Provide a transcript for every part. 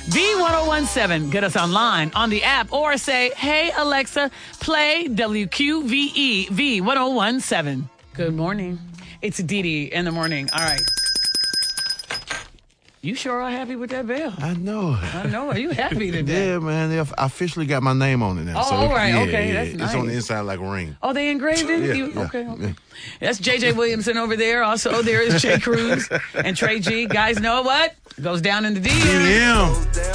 V1017. Get us online on the app or say, hey, Alexa, play WQVE V1017. Good morning. It's Dee Dee in the morning. All right. You sure are happy with that bell. I know. Are you happy today? Yeah, man. They officially got my name on it now. Oh, so all right. yeah, Okay, yeah, that's nice. It's on the inside like a ring. Oh, they engraved it? Yeah. Okay. That's J.J. Williamson over there. Also, there is Jay Cruz and Trey G. Guys know what? Goes down in the DM.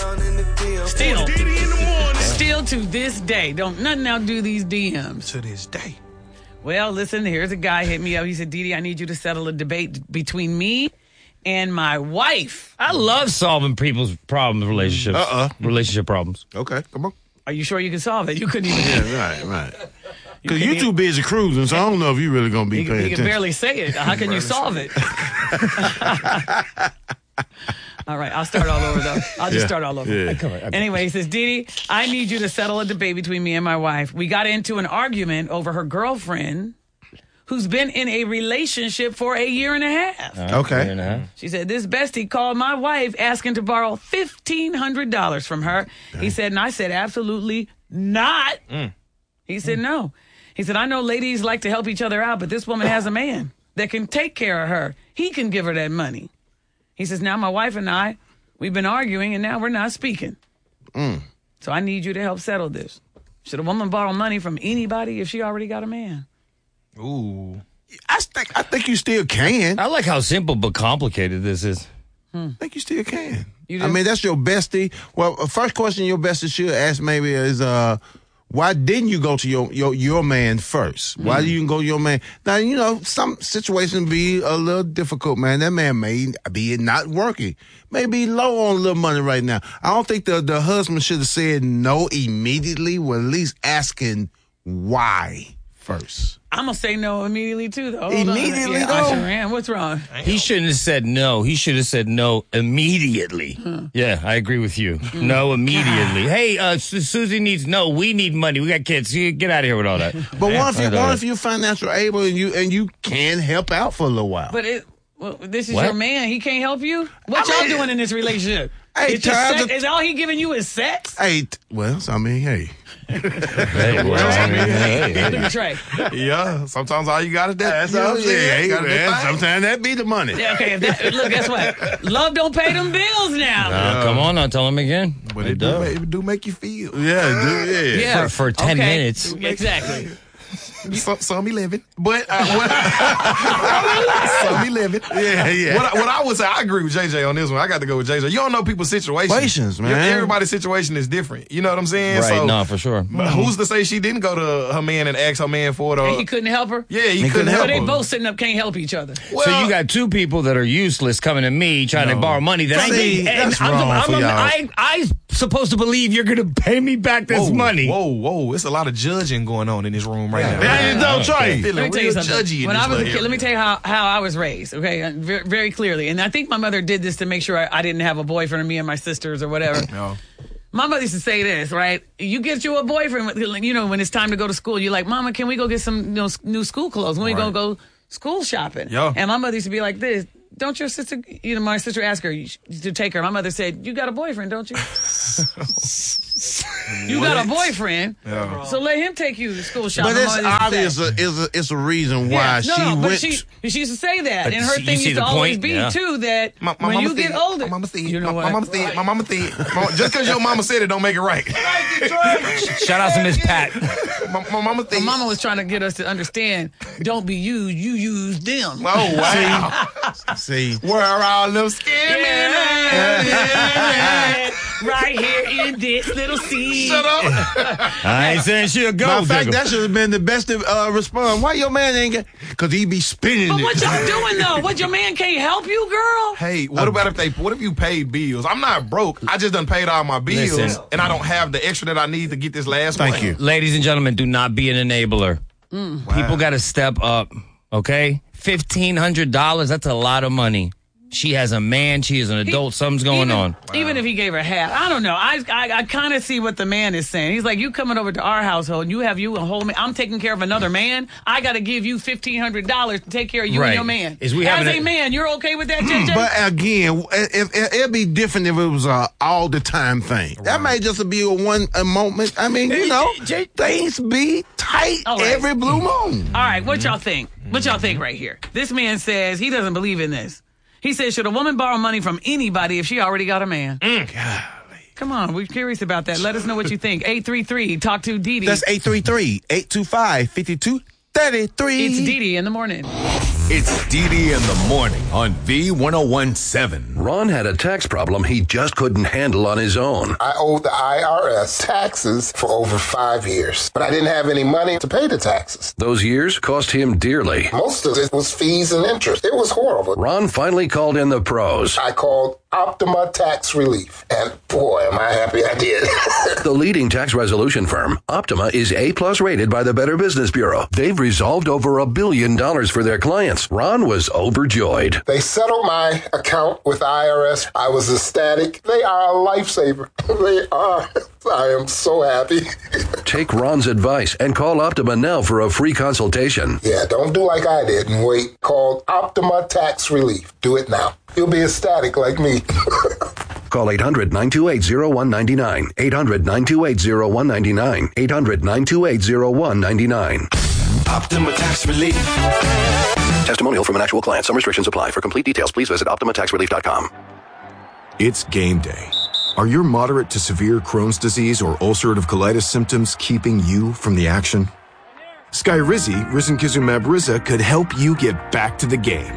Still to this day. Don't nothing outdo these DMs. To this day. Well, listen, here's a guy hit me up. He said, Dee Dee, I need you to settle a debate between me and my wife. I love solving people's problems, relationships. Relationship problems. Okay, come on. Are you sure you can solve it? You couldn't even. Yeah, right. Because you're too busy cruising, so I don't know if you're really going to be paying He attention. can barely say it. How can you solve it? All right, I'll start all over, though. I'll just start all over. Yeah. Anyway, he says, Dee Dee, I need you to settle a debate between me and my wife. We got into an argument over her girlfriend who's been in a relationship for a year and a half. Okay. She said, this bestie called my wife asking to borrow $1,500 from her. He said, and I said, absolutely not. He said, no. He said, I know ladies like to help each other out, but this woman has a man that can take care of her. He can give her that money. He says, now my wife and I, we've been arguing, and now we're not speaking. So I need you to help settle this. Should a woman borrow money from anybody if she already got a man? Ooh. I think you still can. I like how simple but complicated this is. I think you still can. You I do? mean, that's your bestie. Well, first question your bestie should ask maybe is, why didn't you go to your man first? Why did you go to your man? Now, you know, some situations be a little difficult, man. That man may be not working. May be low on a little money right now. I don't think the husband should have said no immediately. Well, at least asking why first. I'm going to say no immediately, too, though. Hold on. Immediately, Yeah, though? I sure am. What's wrong? He shouldn't have said no. He should have said no immediately. Yeah, I agree with you. No immediately. Hey, Susie needs we need money. We got kids. You get out of here with all that. But what if you're financially able and you can help out for a little while? But this is What? your man. He can't help you? What y'all doing in this relationship? Hey, Is all he giving you is sex? Hey, well, I mean, hey. Look at Trey. Yeah, sometimes all you got is that. That's all I'm saying. You gotta do things. Sometimes that be the money. Yeah, okay, look, guess what? Love don't pay them bills now. Come on, I'll tell him again. But it do make you feel. Yeah. For 10 minutes. Exactly. Some 11. But some 11. Yeah. What I would say, I agree with JJ on this one. I got to go with JJ. You don't know people's situations. Man. Everybody's situation is different. You know what I'm saying? Right, So, no, for sure. but who's to say she didn't go to her man and ask her man for it? And he couldn't help her? Yeah, he couldn't help So they her. both sitting up can't help each other. So you got two people that are useless coming to me trying to borrow money that I See, need. And that's wrong for y'all. I'm supposed to believe you're going to pay me back this money. Whoa. It's a lot of judging going on in this room right now. There you go, Trey. Let me Feeling tell you real something. judgy in When this I was a little kid, let me area. tell you how I was raised, okay? Very, very clearly. And I think my mother did this to make sure I didn't have a boyfriend of me and my sisters or whatever. No. My mother used to say this, right? You get you a boyfriend, you know, when it's time to go to school, you're like, Mama, can we go get some new school clothes? When we gonna go school shopping? Yeah. And my mother used to be like this. Don't your sister, my sister asked her to take her. My mother said, you got a boyfriend, don't you? You got a boyfriend, so let him take you to school shopping. But it's My mother used to obvious say. it's a reason why but she she used to say that, But and her you thing see used to the always point? be Yeah. too that My when mama you said, get older, my mama said, you know my what? mama said, my mama said, just because your mama said it don't make it right. Shout out to Miss Pat. my mama said. My mama was trying to get us to understand. Don't be used. You use them. Oh wow! see. Where are all them scamming? Right here in this little seed. Shut up! I ain't saying she'll go. Matter of fact, digger. that should have been the best response. Why your man ain't get? Because he be spinning But it. what y'all doing though? What, your man can't help you, girl? Hey, what about what if you paid bills? I'm not broke. I just done paid all my bills, Listen. and I don't have the extra that I need to get this last Thank one. you. Ladies and gentlemen, do not be an enabler. People got to step up, okay? $1,500, that's a lot of money. She has a man. She is an adult. Something's going on. Even if he gave her half, I don't know. I kind of see what the man is saying. He's like, you coming over to our household, and you have you a whole man. I'm taking care of another man. I got to give you $1,500 to take care of you and your man. As a man, you're okay with that, JJ? But again, it'd be different if it was a all the time thing. That might just be a moment. I mean, things be tight every blue moon. All right, what y'all think? What y'all think right here? This man says he doesn't believe in this. He says, should a woman borrow money from anybody if she already got a man? Golly. Come on, we're curious about that. Let us know what you think. 833, talk to Dee Dee. That's 833-825-5233. It's Dee Dee in the morning. It's Dee Dee in the morning on V1017. Ron had a tax problem he just couldn't handle on his own. I owed the IRS taxes for over 5 years, but I didn't have any money to pay the taxes. Those years cost him dearly. Most of it was fees and interest. It was horrible. Ron finally called in the pros. I called Optima Tax Relief, and boy, am I happy I did. The leading tax resolution firm, Optima, is A+ rated by the Better Business Bureau. They've resolved over $1 billion for their clients. Ron was overjoyed. They settled my account with IRS. I was ecstatic. They are a lifesaver. They are. I am so happy. Take Ron's advice and call Optima now for a free consultation. Yeah, don't do like I did and wait. Call Optima Tax Relief. Do it now. You'll be ecstatic like me. Call 800-928-0199. 800-928-0199. 800-928-0199. Optima Tax Relief. Testimonial from an actual client. Some restrictions apply. For complete details, please visit OptimaTaxRelief.com. It's game day. Are your moderate to severe Crohn's disease or ulcerative colitis symptoms keeping you from the action? Skyrizi, risankizumab Riza, could help you get back to the game.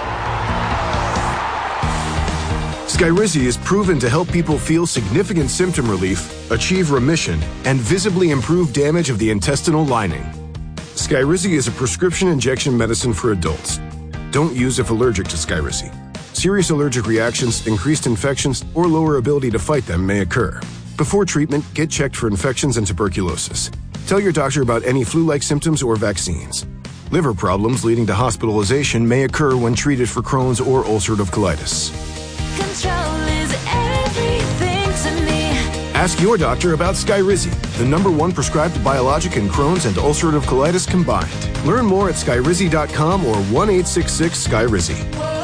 Skyrizi is proven to help people feel significant symptom relief, achieve remission, and visibly improve damage of the intestinal lining. Skyrizi is a prescription injection medicine for adults. Don't use if allergic to Skyrizi. Serious allergic reactions, increased infections, or lower ability to fight them may occur. Before treatment, get checked for infections and tuberculosis. Tell your doctor about any flu-like symptoms or vaccines. Liver problems leading to hospitalization may occur when treated for Crohn's or ulcerative colitis. Control is everything to me. Ask your doctor about Skyrizi, the #1 prescribed biologic in Crohn's and ulcerative colitis combined. Learn more at skyrizi.com or 1-866-SKYRIZI.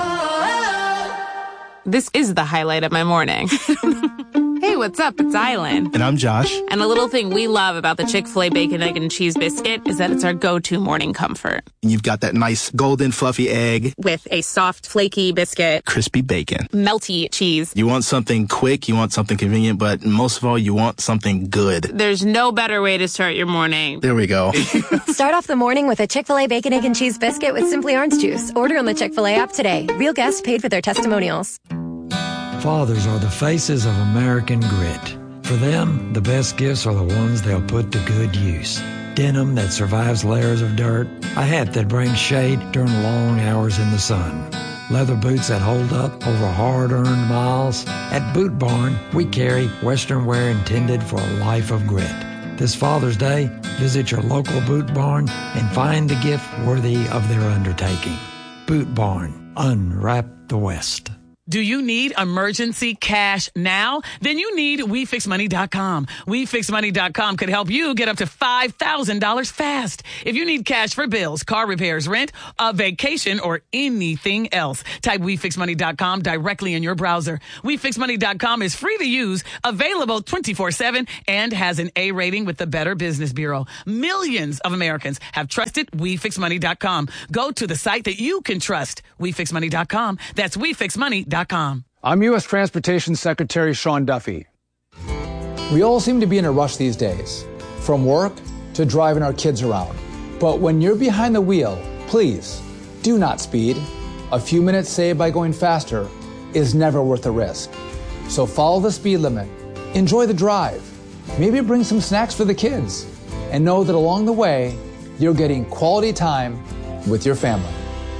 This is the highlight of my morning. Hey, what's up? It's Island. And I'm Josh. And a little thing we love about the Chick-fil-A Bacon, Egg, and Cheese Biscuit is that it's our go-to morning comfort. And you've got that nice golden fluffy egg. With a soft, flaky biscuit. Crispy bacon. Melty cheese. You want something quick, you want something convenient, but most of all, you want something good. There's no better way to start your morning. There we go. Start off the morning with a Chick-fil-A Bacon, Egg, and Cheese Biscuit with Simply Orange Juice. Order on the Chick-fil-A app today. Real guests paid for their testimonials. Fathers are the faces of American grit. For them, the best gifts are the ones they'll put to good use. Denim that survives layers of dirt, a hat that brings shade during long hours in the sun, leather boots that hold up over hard-earned miles. At Boot Barn, we carry Western wear intended for a life of grit. This Father's Day, visit your local Boot Barn and find the gift worthy of their undertaking. Boot Barn, unwrap the West. Do you need emergency cash now? Then you need WeFixMoney.com. WeFixMoney.com could help you get up to $5,000 fast. If you need cash for bills, car repairs, rent, a vacation, or anything else, type WeFixMoney.com directly in your browser. WeFixMoney.com is free to use, available 24/7, and has an A rating with the Better Business Bureau. Millions of Americans have trusted WeFixMoney.com. Go to the site that you can trust. WeFixMoney.com. That's WeFixMoney.com. I'm U.S. Transportation Secretary Sean Duffy. We all seem to be in a rush these days, from work to driving our kids around. But when you're behind the wheel, please do not speed. A few minutes saved by going faster is never worth the risk. So follow the speed limit, enjoy the drive, maybe bring some snacks for the kids, and know that along the way, you're getting quality time with your family.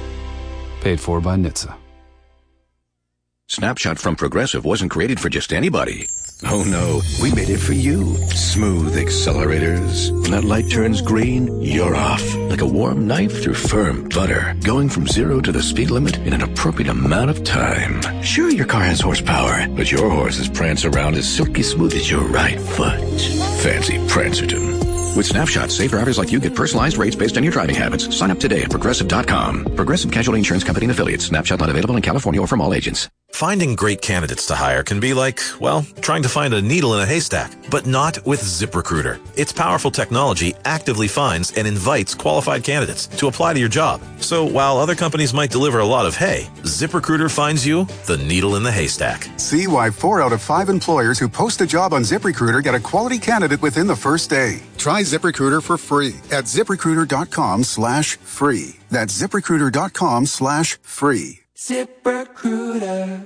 Paid for by NHTSA. Snapshot from Progressive wasn't created for just anybody. Oh no, we made it for you. Smooth accelerators. When that light turns green, you're off. Like a warm knife through firm butter. Going from 0 to the speed limit in an appropriate amount of time. Sure, your car has horsepower, but your horses prance around as silky smooth as your right foot. Fancy Prancerton. With Snapshot, safe drivers like you get personalized rates based on your driving habits. Sign up today at Progressive.com. Progressive Casualty Insurance Company and Affiliates. Snapshot not available in California or from all agents. Finding great candidates to hire can be like, well, trying to find a needle in a haystack, but not with ZipRecruiter. Its powerful technology actively finds and invites qualified candidates to apply to your job. So while other companies might deliver a lot of hay, ZipRecruiter finds you the needle in the haystack. See why 4 out of 5 employers who post a job on ZipRecruiter get a quality candidate within the first day. Try ZipRecruiter for free at ZipRecruiter.com/free. That's ZipRecruiter.com/free. ZipRecruiter.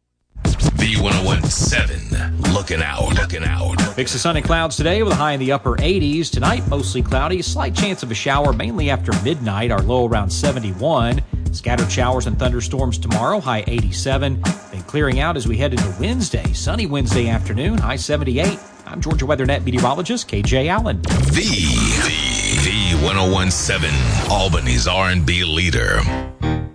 V1017, looking out. Mix of sunny clouds today with a high in the upper 80s. Tonight, mostly cloudy. Slight chance of a shower, mainly after midnight. Our low around 71. Scattered showers and thunderstorms tomorrow, high 87. Then clearing out as we head into Wednesday. Sunny Wednesday afternoon, high 78. I'm Georgia WeatherNet meteorologist KJ Allen. V1017, Albany's R&B leader.